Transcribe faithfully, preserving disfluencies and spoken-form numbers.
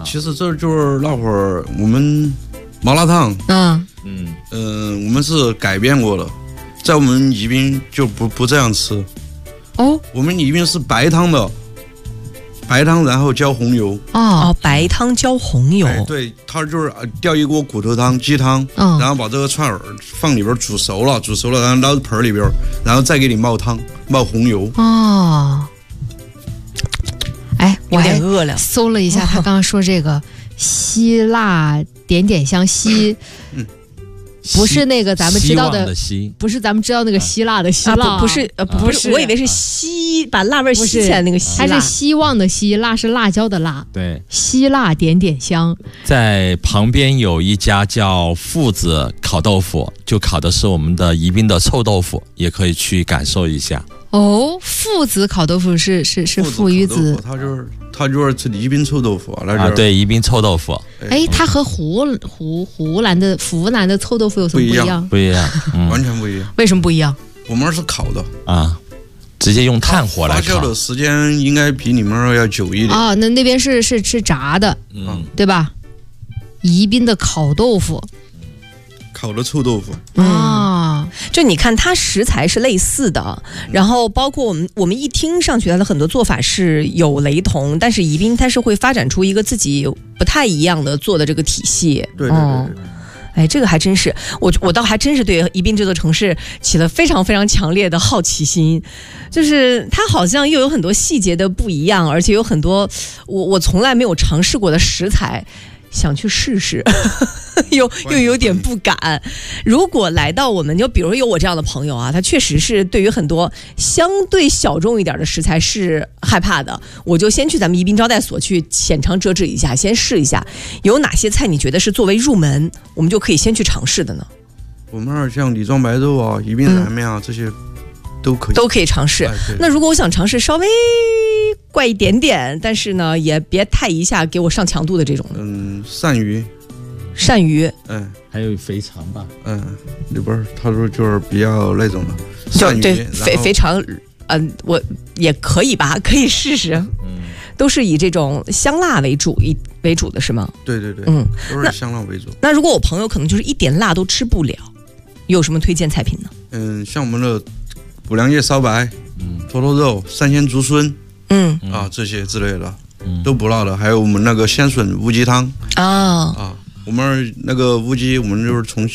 其实这就是那会儿我们麻辣烫， 嗯嗯嗯、呃，我们是改变过的，在我们宜宾就不不这样吃。 哦， 我们宜宾是白汤的，白汤然后浇红油。 哦，白汤浇红油。 哎、对，它就是吊一锅骨头汤、鸡汤， 嗯， 然后把这个串儿放里边煮熟了，煮熟了，然后捞盆里边，然后再给你冒汤、冒红油。 哦，哎，我有还点饿了。 搜了一下，他刚刚说这个希腊点点香希， 嗯， 不是那个咱们知道的， 的希不是咱们知道那个希腊的希啊， 腊， 不不是呃不不是，我以为是吸把辣味吸起来那个希腊， 它是希望的希，辣是辣椒的辣， 对， 希腊点点香。 在旁边有一家叫父子烤豆腐，就烤的是我们的宜宾的臭豆腐，也可以去感受一下。 哦，父子烤豆腐是是是父与子， 它就是它就是吃宜宾臭豆腐啊，那啊，对，宜宾臭豆腐。 哎，它和湖湖湖南的湖南的臭豆腐有什么不一样？ 不一样， 嗯、完全不一样。 为什么不一样？ 我们是烤的啊，直接用炭火来烤， 发酵的时间应该比你们那儿要久一点啊。那那边是是吃炸的， 嗯， 对吧？宜宾的烤豆腐。 烤的臭豆腐啊，就你看它食材是类似的，然后包括我们我们一听上去它的很多做法是有雷同，但是宜宾它是会发展出一个自己不太一样的做的这个体系。 对对对对。嗯， 哎，这个还真是，我我倒还真是对宜宾这座城市起了非常非常强烈的好奇心，就是它好像又有很多细节的不一样，而且有很多我我从来没有尝试过的食材。想去试试，又又有点不敢。如果来到我们，就比如有我这样的朋友啊，他确实是对于很多相对小众一点的食材是害怕的，我就先去咱们宜宾招待所去浅尝辄止一下，先试一下有哪些菜你觉得是作为入门，我们就可以先去尝试的呢？ 我们那儿像李庄白肉啊、宜宾燃面啊、嗯、这些。都可以都可以尝试、 哎。 那如果我想尝试稍微怪一点点，但是呢也别太一下给我上强度的这种， 嗯，鳝鱼， 鳝鱼， 嗯，还有肥肠吧， 嗯，里边他说就是比较那种的鳝鱼， 对，肥肥肠，嗯、呃，我也可以吧，可以试试。嗯，都是以这种香辣为主一为主的是吗？ 对对对， 嗯， 都是香辣为主。 那, 那如果我朋友可能就是一点辣都吃不了，有什么推荐菜品呢？ 嗯，像我们的。五粮液烧白，嗯，坨坨肉、三鲜竹荪， 嗯啊这些之类的，嗯，都不辣的。还有我们那个鲜笋乌鸡汤啊啊，我们那个乌鸡，我们就是从